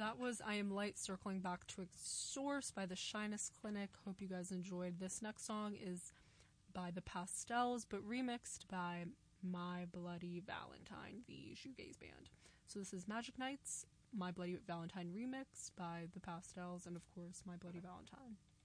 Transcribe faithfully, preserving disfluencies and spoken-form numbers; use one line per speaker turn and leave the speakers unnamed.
That was I Am Light, circling back to its source by the Shyness Clinic. Hope you guys enjoyed. This next song is by the Pastels, but remixed by My Bloody Valentine, the shoegaze band. So this is Magic Nights, My Bloody Valentine remix by the Pastels, and of course, My Bloody Valentine.